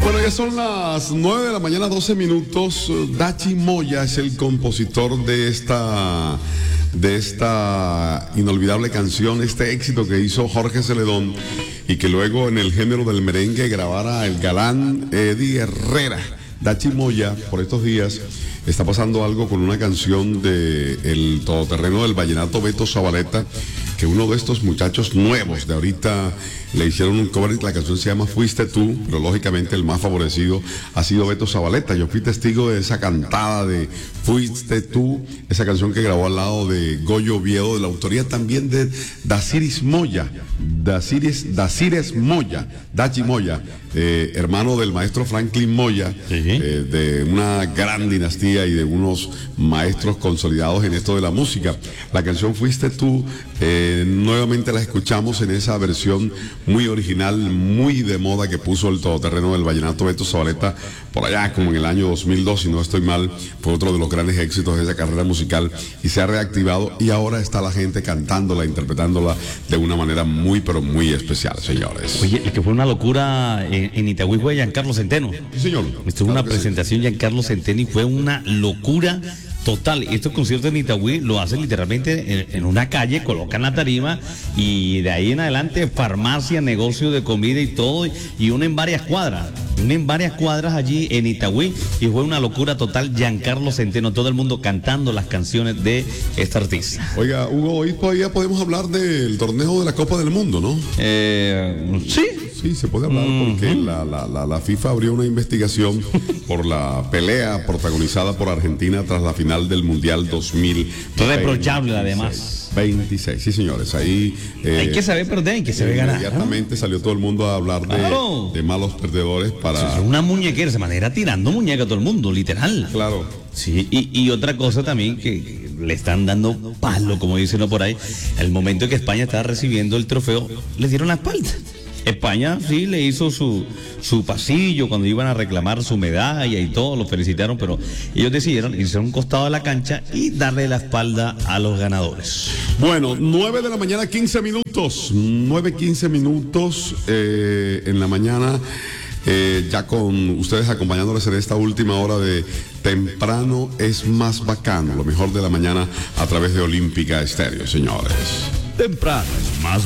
Bueno, ya son las 9 de la mañana, 12 minutos. Dachi Moya es el compositor de esta inolvidable canción, este éxito que hizo Jorge Celedón y que luego en el género del merengue grabara el galán Eddie Herrera. Dachi Moya, por estos días, está pasando algo con una canción de el todoterreno del vallenato Beto Zabaleta, que uno de estos muchachos nuevos de ahorita le hicieron un cover. La canción se llama Fuiste Tú, pero lógicamente el más favorecido ha sido Beto Zabaleta. Yo fui testigo de esa cantada de Fuiste Tú, esa canción que grabó al lado de Goyo Oviedo, de la autoría también de Dacires Moya, Dachi Moya, hermano del maestro Franklin Moya, de una gran dinastía y de unos maestros consolidados en esto de la música. La canción Fuiste Tú, nuevamente la escuchamos en esa versión muy original, muy de moda que puso el todoterreno del vallenato Beto Zabaleta por allá como en el año 2002, si no estoy mal. Fue otro de los grandes éxitos de esa carrera musical y se ha reactivado y ahora está la gente cantándola, interpretándola de una manera muy pero muy especial, señores. Oye, el que fue una locura en Itagüí fue Giancarlo Centeno. Sí, señor. Estuvo una presentación Giancarlo Centeno y fue una locura total. Estos conciertos en Itagüí lo hacen literalmente en una calle, colocan la tarima y de ahí en adelante farmacia, negocio de comida y todo, y uno en varias cuadras. Allí en Itagüí y fue una locura total. Giancarlo Centeno, todo el mundo cantando las canciones de este artista. Oiga, Hugo, hoy todavía podemos hablar del torneo de la Copa del Mundo, ¿no? Sí, se puede hablar porque la FIFA abrió una investigación por la pelea protagonizada por Argentina tras la final del Mundial 2026. Reprochable además. 26, sí señores, ahí... hay que saber perder, hay que saber ganar. Inmediatamente salió todo el mundo a hablar de malos perdedores para... Es una muñequera, se manera tirando muñeca a todo el mundo, literal. Claro. Sí, y otra cosa también que le están dando palo, como dicen por ahí, el momento que España estaba recibiendo el trofeo, le dieron la espalda. España sí le hizo su pasillo cuando iban a reclamar su medalla y todo, lo felicitaron, pero ellos decidieron irse a un costado de la cancha y darle la espalda a los ganadores. Bueno, 9 de la mañana, 15 minutos. 9:15 minutos en la mañana. Ya con ustedes acompañándoles en esta última hora de Temprano es más bacano, lo mejor de la mañana a través de Olímpica Estéreo, señores. Temprano es más